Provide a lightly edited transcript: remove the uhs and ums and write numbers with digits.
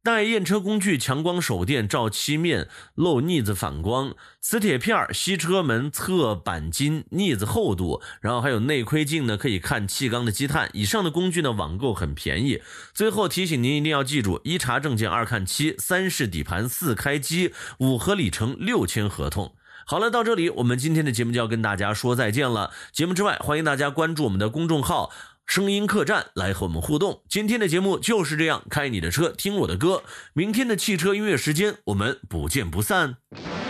带验车工具强光手电照漆面漏腻子反光，磁铁片吸车门侧钣金腻子厚度，然后还有内窥镜呢，可以看气缸的积碳。以上的工具呢网购很便宜。最后提醒您一定要记住：一查证件，2看漆，3试底盘，4开机，5核里程，6签合同。好了，到这里我们今天的节目就要跟大家说再见了。节目之外，欢迎大家关注我们的公众号声音客栈来和我们互动。今天的节目就是这样，开你的车听我的歌，明天的汽车音乐时间我们不见不散。